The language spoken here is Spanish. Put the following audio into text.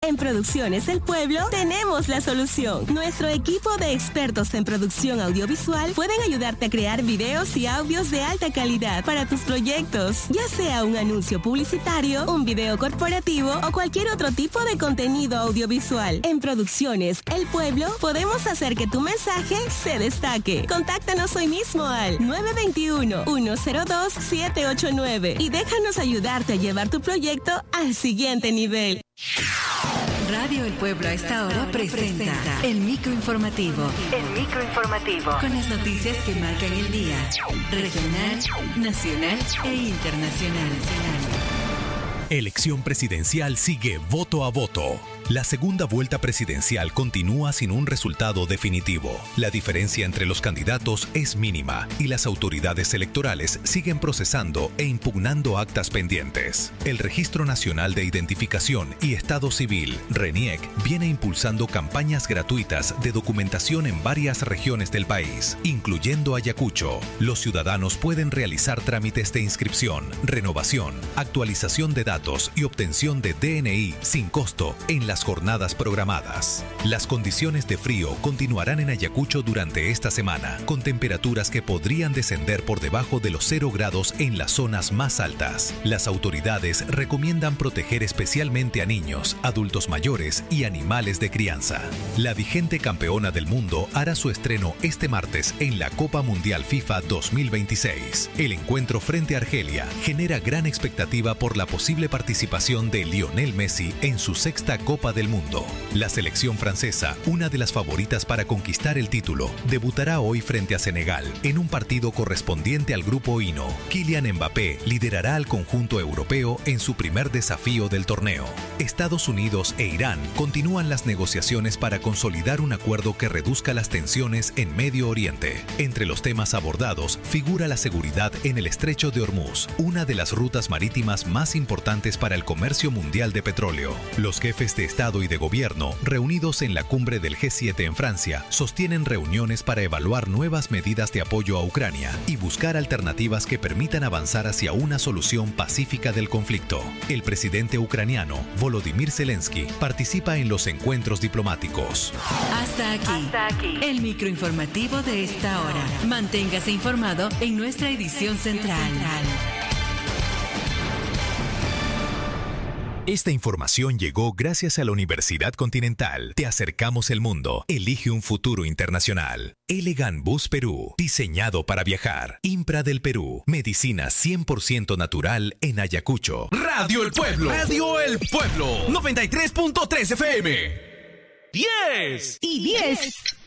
En Producciones El Pueblo tenemos la solución. Nuestro equipo de expertos en producción audiovisual pueden ayudarte a crear videos y audios de alta calidad para tus proyectos, ya sea un anuncio publicitario, un video corporativo o cualquier otro tipo de contenido audiovisual. En Producciones El Pueblo podemos hacer que tu mensaje se destaque. Contáctanos hoy mismo al 921-102-789 y déjanos ayudarte a llevar tu proyecto al siguiente nivel. Radio El Pueblo a esta hora presenta el microinformativo. El microinformativo. Con las noticias que marcan el día. Regional, nacional e internacional. Elección presidencial sigue voto a voto. La segunda vuelta presidencial continúa sin un resultado definitivo. La diferencia entre los candidatos es mínima y las autoridades electorales siguen procesando e impugnando actas pendientes. El Registro Nacional de Identificación y Estado Civil, RENIEC, viene impulsando campañas gratuitas de documentación en varias regiones del país, incluyendo Ayacucho. Los ciudadanos pueden realizar trámites de inscripción, renovación, actualización de datos y obtención de DNI sin costo en las jornadas programadas. Las condiciones de frío continuarán en Ayacucho durante esta semana, con temperaturas que podrían descender por debajo de los 0 grados en las zonas más altas. Las autoridades recomiendan proteger especialmente a niños, adultos mayores y animales de crianza. La vigente campeona del mundo hará su estreno este martes en la Copa Mundial FIFA 2026. El encuentro frente a Argelia genera gran expectativa por la posible participación de Lionel Messi en su sexta Copa del Mundo. La selección francesa, una de las favoritas para conquistar el título, debutará hoy frente a Senegal en un partido correspondiente al Grupo 1. Kylian Mbappé liderará al conjunto europeo en su primer desafío del torneo. Estados Unidos e Irán continúan las negociaciones para consolidar un acuerdo que reduzca las tensiones en Medio Oriente. Entre los temas abordados figura la seguridad en el Estrecho de Hormuz, una de las rutas marítimas más importantes para el comercio mundial de petróleo. Los jefes de Estado y de Gobierno, reunidos en la cumbre del G7 en Francia, sostienen reuniones para evaluar nuevas medidas de apoyo a Ucrania y buscar alternativas que permitan avanzar hacia una solución pacífica del conflicto. El presidente ucraniano, Volodymyr Zelensky, participa en los encuentros diplomáticos. Hasta aquí, el microinformativo de esta hora. Manténgase informado en nuestra edición central. Esta información llegó gracias a la Universidad Continental. Te acercamos el mundo. Elige un futuro internacional. Elegant Bus Perú. Diseñado para viajar. Impra del Perú. Medicina 100% natural en Ayacucho. Radio El Pueblo. Radio El Pueblo. 93.3 FM. 10 y 10.